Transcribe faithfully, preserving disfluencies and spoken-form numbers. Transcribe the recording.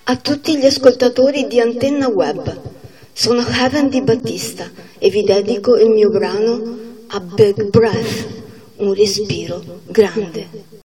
A tutti gli ascoltatori di Antenna Web, sono Heaven Di Battista e vi dedico il mio brano A Big Breath, un respiro grande.